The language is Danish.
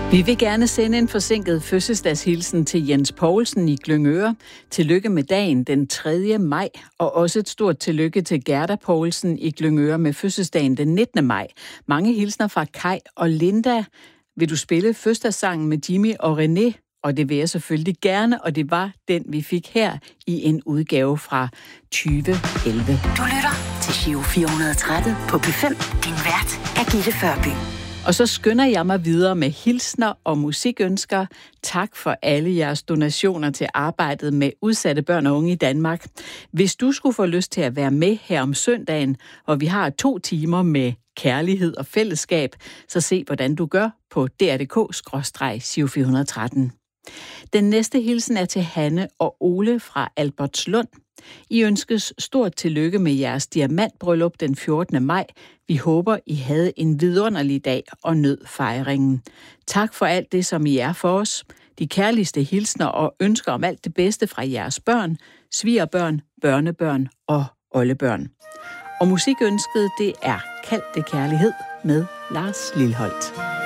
Vi vil gerne sende en forsinket fødselsdagshilsen til Jens Poulsen i Glyngøre. Tillykke med dagen den 3. maj, og også et stort tillykke til Gerda Poulsen i Glyngøre med fødselsdagen den 19. maj. Mange hilsner fra Kai og Linda. Vil du spille fødselsdagssangen med Jimmy og René? Og det vil jeg selvfølgelig gerne, og det var den, vi fik her i en udgave fra 2011. Du lytter til Giro 413 på P5. Din vært er Gitte Førby. Og så skynder jeg mig videre med hilsner og musikønsker. Tak for alle jeres donationer til arbejdet med udsatte børn og unge i Danmark. Hvis du skulle få lyst til at være med her om søndagen, og vi har 2 timer med kærlighed og fællesskab, så se hvordan du gør på dr.dk/Giro413. Den næste hilsen er til Hanne og Ole fra Albertslund. I ønskes stort tillykke med jeres diamantbryllup den 14. maj. Vi håber, I havde en vidunderlig dag og nød fejringen. Tak for alt det, som I er for os. De kærligste hilsner og ønsker om alt det bedste fra jeres børn, svigerbørn, børnebørn og oldebørn. Og musikønsket, det er Kald det kærlighed med Lars Lilholt.